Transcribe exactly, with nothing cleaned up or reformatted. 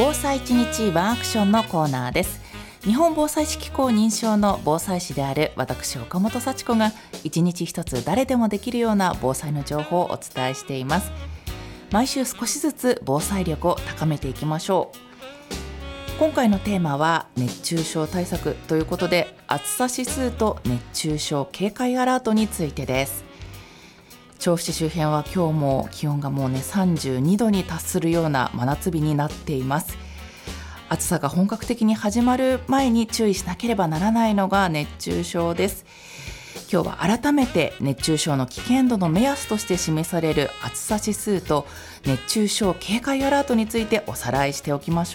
防災いちにちワンアクションのコーナーです。日本防災士機構認証の防災士である私岡本幸子が一日一つ誰でもできるような防災の情報をお伝えしています。毎週少しずつ防災力を高めていきましょう。今回のテーマは熱中症対策ということで、暑さ指数と熱中症警戒アラートについてです。調布市周辺は今日も気温がもうねさんじゅうにどに達するような真夏日になっています。暑さが本格的に始まる前に注意しなければならないのが熱中症です。今日は改めて熱中症の危険度の目安として示される暑さ指数と熱中症警戒アラートについておさらいしておきましょう。